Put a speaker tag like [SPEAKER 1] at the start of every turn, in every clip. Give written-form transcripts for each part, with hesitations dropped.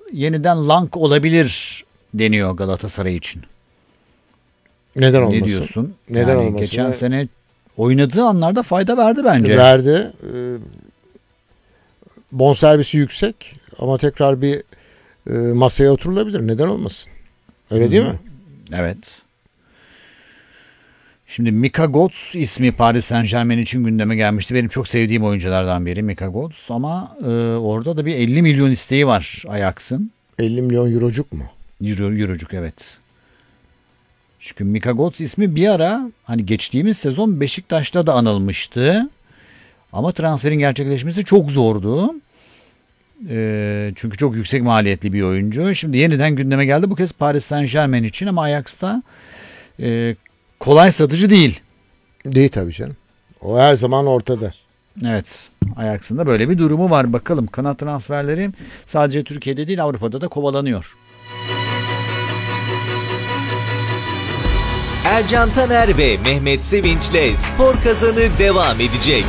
[SPEAKER 1] yeniden Lang olabilir deniyor Galatasaray için.
[SPEAKER 2] Neden olmasın?
[SPEAKER 1] Ne diyorsun?
[SPEAKER 2] Neden
[SPEAKER 1] yani
[SPEAKER 2] olmasın?
[SPEAKER 1] Geçen sene oynadığı anlarda fayda verdi bence.
[SPEAKER 2] Verdi. Bonservisi yüksek ama tekrar bir masaya oturulabilir. Neden olmasın? Öyle değil mi?
[SPEAKER 1] Evet. Şimdi Mika Götze ismi Paris Saint-Germain için gündeme gelmişti. Benim çok sevdiğim oyunculardan biri Mika Götze ama orada da bir 50 milyon isteği var Ajax'ın.
[SPEAKER 2] 50 milyon eurocuk mu?
[SPEAKER 1] Eurocuk, evet. Çünkü Mika Götze ismi bir ara hani geçtiğimiz sezon Beşiktaş'ta da anılmıştı. Ama transferin gerçekleşmesi çok zordu. Çünkü çok yüksek maliyetli bir oyuncu. Şimdi yeniden gündeme geldi. Bu kez Paris Saint-Germain için ama Ajax'ta kolay satıcı değil.
[SPEAKER 2] Değil tabii canım. O her zaman ortada.
[SPEAKER 1] Evet. Ajax'ın da böyle bir durumu var. Bakalım kanat transferleri sadece Türkiye'de değil Avrupa'da da kovalanıyor.
[SPEAKER 3] Ercan Taner ve Mehmet Sevinç'le Spor Kazanı devam edecek.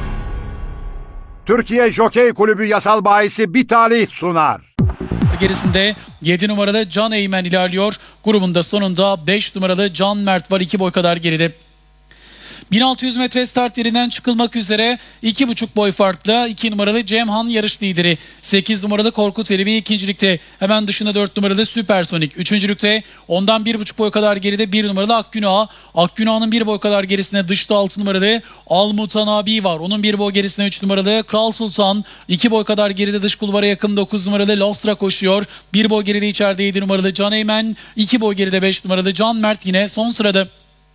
[SPEAKER 4] Türkiye Jokey Kulübü yasal bahisi bir talih sunar.
[SPEAKER 5] Gerisinde 7 numaralı Can Eymen ilerliyor. Grubunda sonunda 5 numaralı Can Mert var, 2 boy kadar geride. 1600 metre start yerinden çıkılmak üzere 2,5 boy farklı 2 numaralı Cemhan yarış lideri. 8 numaralı Korkut Elebi ikincilikte. Hemen dışında 4 numaralı Süpersonik üçüncülükte. Ondan 1,5 boy kadar geride 1 numaralı Akgünağ. Akgünağ'ın 1 boy kadar gerisinde dışta 6 numaralı Almutanabi var. Onun 1 boy gerisinde 3 numaralı Kral Sultan. 2 boy kadar geride dış kulvara yakın 9 numaralı Lostra koşuyor. 1 boy geride içeride 7 numaralı Can Eymen. 2 boy geride 5 numaralı Can Mert yine son sırada.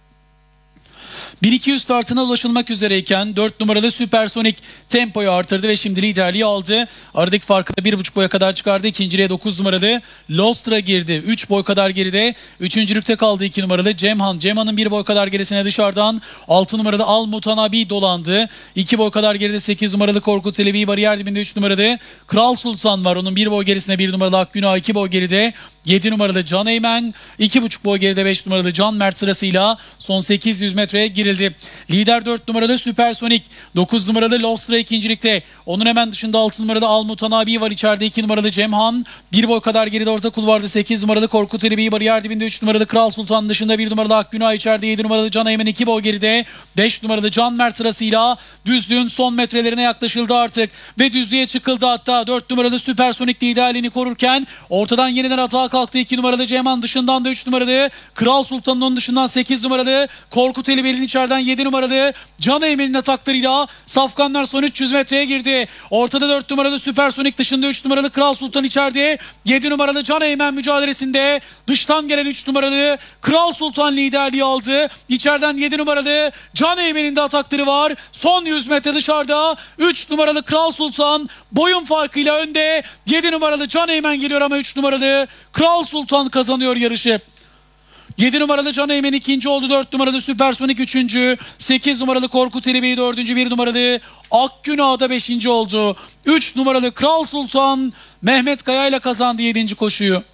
[SPEAKER 5] 1200 startına ulaşılmak üzereyken 4 numaralı Süpersonik tempoyu artırdı ve şimdi liderliği aldı. Aradaki farkı da 1,5 boya kadar çıkardı. İkinciliğe 9 numaralı Lostra girdi. 3 boy kadar geride. Üçüncülükte kaldı 2 numaralı Cemhan. Cemhan'ın 1 boy kadar gerisine dışarıdan 6 numaralı Almutanabi dolandı. 2 boy kadar geride 8 numaralı Korkut Elebi, bariyer dibinde 3 numaralı Kral Sultan var. Onun 1 boy gerisine 1 numaralı Akgünağ, 2 boy geride 7 numaralı Can Eymen, 2,5 boy geride 5 numaralı Can Mert sırasıyla son 800 metreye girildi. Lider 4 numaralı Süpersonik, 9 numaralı Lostra ikincilikte. Onun hemen dışında 6 numaralı Almutanabi var, içeride 2 numaralı Cemhan. 1 boy kadar geride orta kulvarda 8 numaralı Korkut Elebi, bariyer dibinde 3 numaralı Kral Sultan, dışında 1 numaralı Akgünağ, içeride 7 numaralı Can Eymen, 2 boy geride 5 numaralı Can Mert sırasıyla düzlüğün son metrelerine yaklaşıldı artık ve düzlüğe çıkıldı. Hatta 4 numaralı Süpersonik liderliğini korurken ortadan yeniden atağa kalktı 2 numaralı Cemhan, dışından da 3 numaralı Kral Sultan'ın, onun dışından 8 numaralı Korkut Elebi'nin, içeriden 7 numaralı Can Eymen'in ataklarıyla safkanlar son 300 metreye girdi. Ortada 4 numaralı Süpersonik, dışında 3 numaralı Kral Sultan, içeride 7 numaralı Can Eymen mücadelesinde. Dıştan gelen 3 numaralı Kral Sultan liderliği aldı. İçeriden 7 numaralı Can Eymen'in de atakları var. Son 100 metre dışarıda 3 numaralı Kral Sultan boyun farkıyla önde. 7 numaralı Can Eymen geliyor ama 3 numaralı Kral Sultan kazanıyor yarışı. 7 numaralı Can Eymen ikinci oldu. 4 numaralı Süpersonik üçüncü. 8 numaralı Korkut Elebi dördüncü. 1 numaralı Akgünağ da beşinci oldu. 3 numaralı Kral Sultan Mehmet Kaya ile kazandı 7. koşuyu.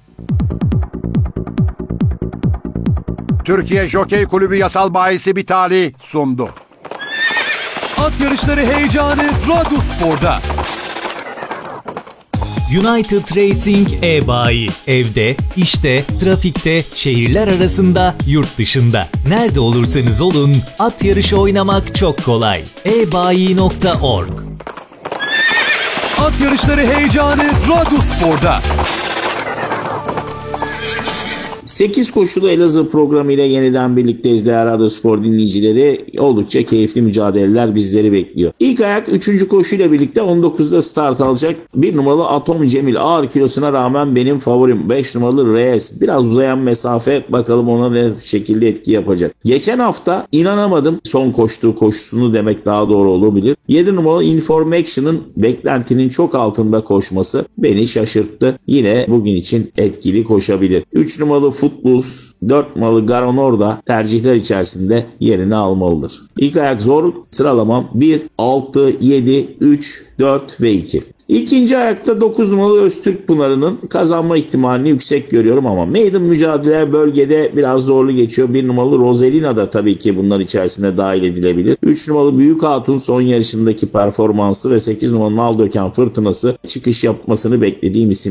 [SPEAKER 4] Türkiye Jokey Kulübü yasal bahisi bir talih sundu.
[SPEAKER 6] At yarışları heyecanı Radyospor'da.
[SPEAKER 3] United Racing e-bayi. Evde, işte, trafikte, şehirler arasında, yurt dışında. Nerede olursanız olun, at yarışı oynamak çok kolay. ebayi.org.
[SPEAKER 6] At yarışları heyecanı Radyospor'da.
[SPEAKER 7] 8 koşulu Elazığ programı ile yeniden birlikteyiz değerli Radyospor dinleyicileri. Oldukça keyifli mücadeleler bizleri bekliyor. İlk ayak 3. koşuyla birlikte 19'da start alacak. 1 numaralı Atom Cemil, ağır kilosuna rağmen benim favorim. 5 numaralı Reyes, biraz uzayan mesafe, bakalım ona ne şekilde etki yapacak. Geçen hafta inanamadım, son koştuğu koşusunu demek daha doğru olabilir. 7 numaralı Information'ın beklentinin çok altında koşması beni şaşırttı. Yine bugün için etkili koşabilir. 3 numaralı Footloose, 4 numaralı Garanor da tercihler içerisinde yerini almalıdır. İlk ayak zor, sıralamam 1, 6, 7, 3, 4 ve 2. İkinci ayakta 9 numaralı Öztürk Pınarı'nın kazanma ihtimalini yüksek görüyorum ama maiden mücadele bölgede biraz zorlu geçiyor. 1 numaralı Roselina da tabii ki bunlar içerisinde dahil edilebilir. 3 numaralı Büyük Hatun son yarışındaki performansı ve 8 numaralı Naldöken Fırtınası çıkış yapmasını beklediğim isim.